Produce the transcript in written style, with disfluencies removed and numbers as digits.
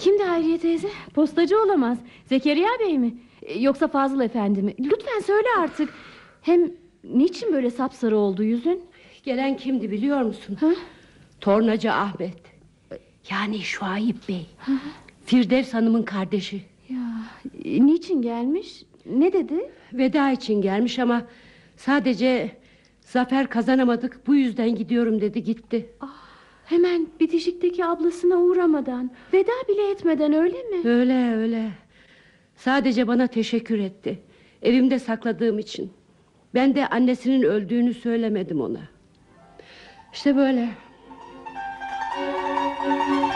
Kimdi Hayriye teyze? Postacı olamaz. Zekeriya Bey mi? Yoksa Fazıl Efendi mi? Lütfen söyle artık. Hem niçin böyle sapsarı oldu yüzün? Gelen kimdi biliyor musun? Ha? Tornacı Ahmet. Yani Şuayip Bey. Firdevs Hanım'ın kardeşi. Ya, niçin gelmiş? Ne dedi? Veda için gelmiş ama sadece zafer kazanamadık, bu yüzden gidiyorum dedi, gitti. Hemen bitişikteki ablasına uğramadan, veda bile etmeden, öyle mi? Öyle öyle. Sadece bana teşekkür etti. Evimde sakladığım için. Ben de annesinin öldüğünü söylemedim ona. İşte böyle.